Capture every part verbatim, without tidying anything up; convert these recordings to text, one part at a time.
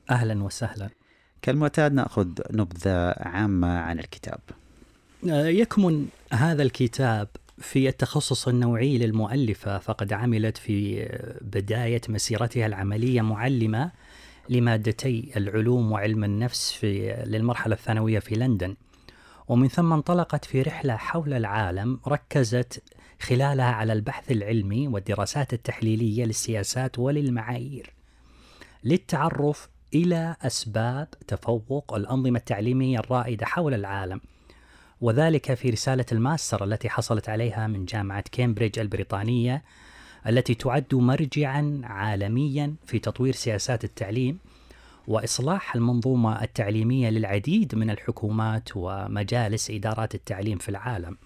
أهلا وسهلا. كالمعتاد نأخذ نبذة عامة عن الكتاب. يكمن هذا الكتاب في التخصص النوعي للمؤلفة، فقد عملت في بداية مسيرتها العملية معلمة لمادتي العلوم وعلم النفس في للمرحلة الثانوية في لندن، ومن ثم انطلقت في رحلة حول العالم ركزت خلالها على البحث العلمي والدراسات التحليلية للسياسات وللمعايير للتعرف إلى أسباب تفوق الأنظمة التعليمية الرائدة حول العالم، وذلك في رسالة الماستر التي حصلت عليها من جامعة كامبريدج البريطانية، التي تعد مرجعا عالميا في تطوير سياسات التعليم وإصلاح المنظومة التعليمية للعديد من الحكومات ومجالس إدارات التعليم في العالم.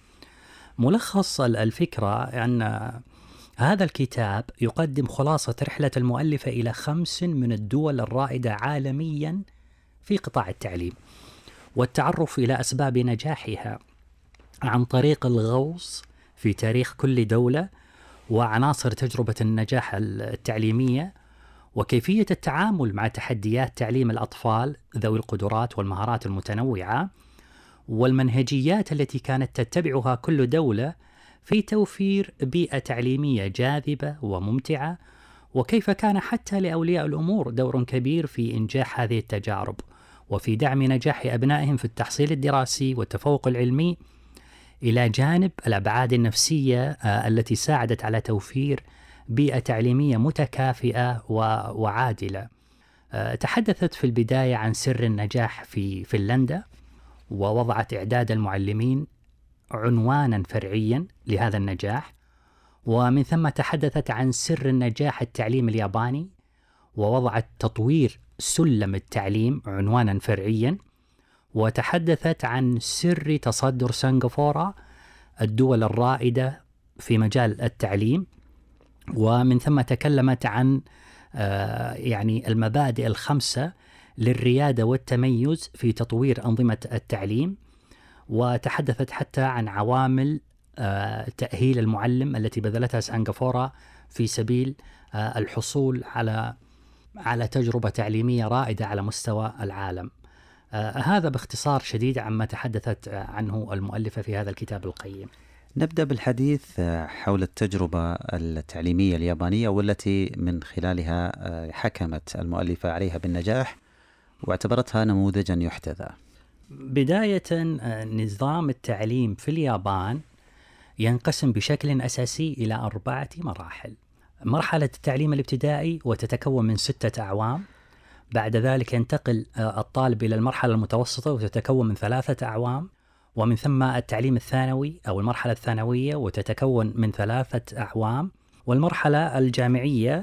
ملخص الفكرة أن هذا الكتاب يقدم خلاصة رحلة المؤلفة إلى خمس من الدول الرائدة عالميا في قطاع التعليم، والتعرف إلى أسباب نجاحها عن طريق الغوص في تاريخ كل دولة وعناصر تجربة النجاح التعليمية، وكيفية التعامل مع تحديات تعليم الأطفال ذوي القدرات والمهارات المتنوعة، والمنهجيات التي كانت تتبعها كل دولة في توفير بيئة تعليمية جاذبة وممتعة، وكيف كان حتى لأولياء الأمور دور كبير في إنجاح هذه التجارب وفي دعم نجاح أبنائهم في التحصيل الدراسي والتفوق العلمي، إلى جانب الأبعاد النفسية التي ساعدت على توفير بيئة تعليمية متكافئة وعادلة. تحدثت في البداية عن سر النجاح في فنلندا، ووضعت إعداد المعلمين عنوانا فرعيا لهذا النجاح، ومن ثم تحدثت عن سر النجاح التعليم الياباني، ووضعت تطوير سلم التعليم عنوانا فرعيا، وتحدثت عن سر تصدر سنغافورة الدول الرائدة في مجال التعليم، ومن ثم تكلمت عن آه يعني المبادئ الخمسة للريادة والتميز في تطوير أنظمة التعليم، وتحدثت حتى عن عوامل آه تأهيل المعلم التي بذلتها سنغافورة في سبيل آه الحصول على على تجربة تعليمية رائدة على مستوى العالم. آه هذا باختصار شديد عما تحدثت عنه المؤلفة في هذا الكتاب القيم. نبدأ بالحديث حول التجربة التعليمية اليابانية، والتي من خلالها حكمت المؤلفة عليها بالنجاح واعتبرتها نموذجا يحتذى. بداية، نظام التعليم في اليابان ينقسم بشكل أساسي إلى أربعة مراحل. مرحلة التعليم الابتدائي وتتكون من ستة أعوام، بعد ذلك ينتقل الطالب إلى المرحلة المتوسطة وتتكون من ثلاثة أعوام، ومن ثم التعليم الثانوي أو المرحلة الثانوية وتتكون من ثلاثة أعوام، والمرحلة الجامعية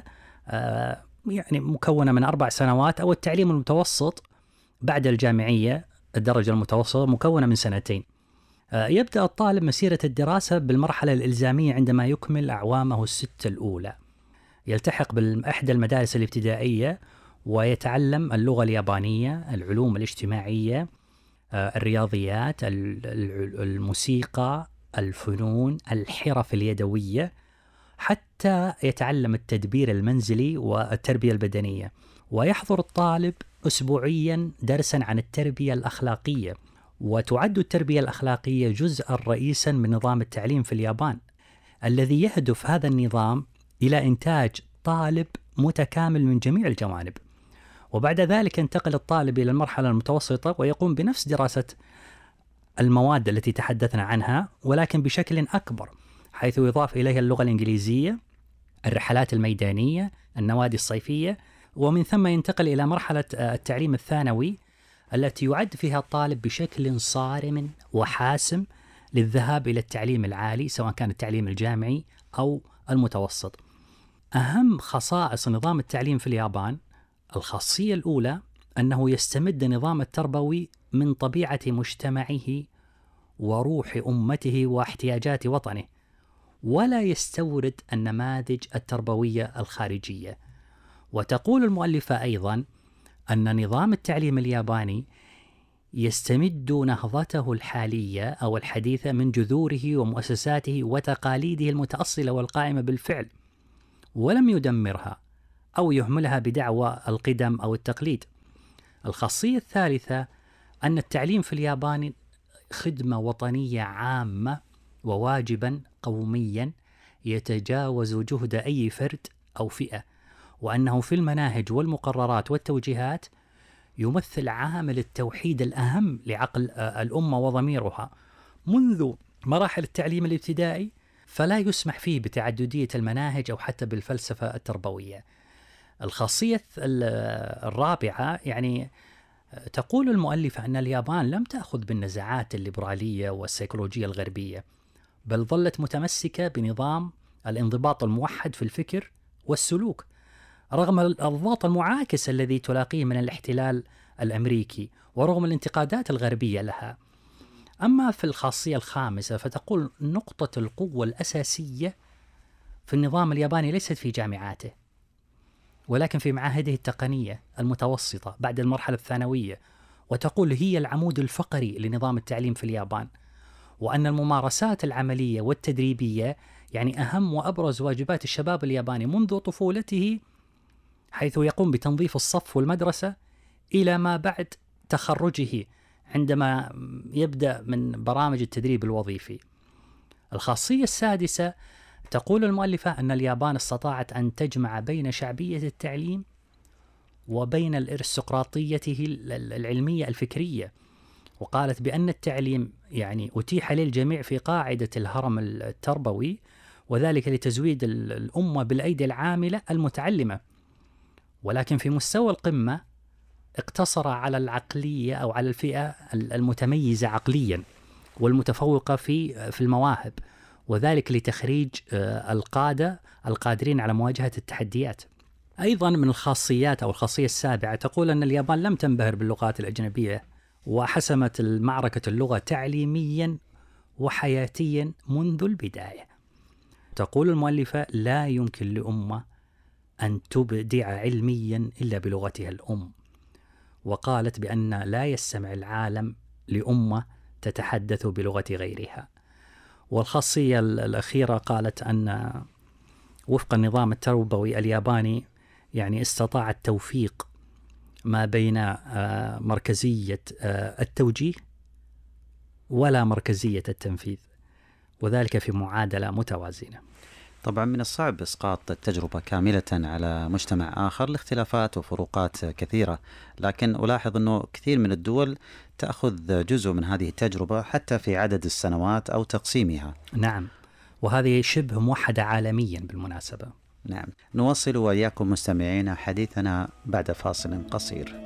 يعني مكونة من أربع سنوات، أو التعليم المتوسط بعد الجامعية الدرجة المتوسطة مكونة من سنتين. يبدأ الطالب مسيرة الدراسة بالمرحلة الإلزامية عندما يكمل أعوامه الستة الأولى، يلتحق بإحدى المدارس الابتدائية ويتعلم اللغة اليابانية، العلوم الاجتماعية، الرياضيات، الموسيقى، الفنون، الحرف اليدوية، حتى يتعلم التدبير المنزلي والتربية البدنية. ويحضر الطالب أسبوعيا درسا عن التربية الأخلاقية، وتعد التربية الأخلاقية جزءا رئيسا من نظام التعليم في اليابان، الذي يهدف هذا النظام إلى إنتاج طالب متكامل من جميع الجوانب. وبعد ذلك ينتقل الطالب إلى المرحلة المتوسطة ويقوم بنفس دراسة المواد التي تحدثنا عنها، ولكن بشكل أكبر، حيث يضاف إليها اللغة الإنجليزية، الرحلات الميدانية، النوادي الصيفية، ومن ثم ينتقل إلى مرحلة التعليم الثانوي التي يعد فيها الطالب بشكل صارم وحاسم للذهاب إلى التعليم العالي، سواء كان التعليم الجامعي أو المتوسط. أهم خصائص نظام التعليم في اليابان: الخاصية الأولى أنه يستمد نظام التربوي من طبيعة مجتمعه وروح أمته واحتياجات وطنه، ولا يستورد النماذج التربوية الخارجية. وتقول المؤلفة أيضا أن نظام التعليم الياباني يستمد نهضته الحالية أو الحديثة من جذوره ومؤسساته وتقاليده المتأصلة والقائمة بالفعل، ولم يدمرها أو يهملها بدعوى القدم أو التقليد. الخاصية الثالثة أن التعليم في اليابان خدمة وطنية عامة وواجبا قوميا يتجاوز جهد أي فرد أو فئة، وأنه في المناهج والمقررات والتوجيهات يمثل عامل التوحيد الأهم لعقل الأمة وضميرها منذ مراحل التعليم الابتدائي، فلا يسمح فيه بتعددية المناهج أو حتى بالفلسفة التربوية. الخاصية الرابعة يعني تقول المؤلفة أن اليابان لم تأخذ بالنزعات الليبرالية والسيكولوجية الغربية، بل ظلت متمسكة بنظام الانضباط الموحد في الفكر والسلوك رغم الضغط المعاكس الذي تلاقيه من الاحتلال الأمريكي ورغم الانتقادات الغربية لها. أما في الخاصية الخامسة فتقول نقطة القوة الأساسية في النظام الياباني ليست في جامعاته، ولكن في معاهده التقنية المتوسطة بعد المرحلة الثانوية، وتقول هي العمود الفقري لنظام التعليم في اليابان، وأن الممارسات العملية والتدريبية يعني أهم وأبرز واجبات الشباب الياباني منذ طفولته، حيث يقوم بتنظيف الصف والمدرسة إلى ما بعد تخرجه عندما يبدأ من برامج التدريب الوظيفي. الخاصية السادسة تقول المؤلفة أن اليابان استطاعت أن تجمع بين شعبية التعليم وبين الارستقراطيته العلمية الفكرية، وقالت بأن التعليم يعني أتيح للجميع في قاعدة الهرم التربوي، وذلك لتزويد الأمة بالأيدي العاملة المتعلمة، ولكن في مستوى القمة اقتصر على العقلية أو على الفئة المتميزة عقليا والمتفوقة في في المواهب، وذلك لتخريج القادة القادرين على مواجهة التحديات. أيضا من الخاصيات أو الخاصية السابعة تقول أن اليابان لم تنبهر باللغات الأجنبية، وحسمت المعركة اللغة تعليميا وحياتيا منذ البداية. تقول المؤلفة لا يمكن لأمة أن تبدع علميا إلا بلغتها الأم، وقالت بأن لا يستمع العالم لأمة تتحدث بلغة غيرها. والخاصية الأخيرة قالت أن وفق النظام التربوي الياباني يعني استطاع التوفيق ما بين مركزية التوجيه ولا مركزية التنفيذ، وذلك في معادلة متوازنة. طبعا من الصعب إسقاط التجربة كاملة على مجتمع آخر لاختلافات وفروقات كثيرة، لكن ألاحظ أنه كثير من الدول تأخذ جزء من هذه التجربة حتى في عدد السنوات أو تقسيمها. نعم، وهذه شبه موحدة عالميا بالمناسبة. نعم، نواصل وإياكم مستمعين حديثنا بعد فاصل قصير.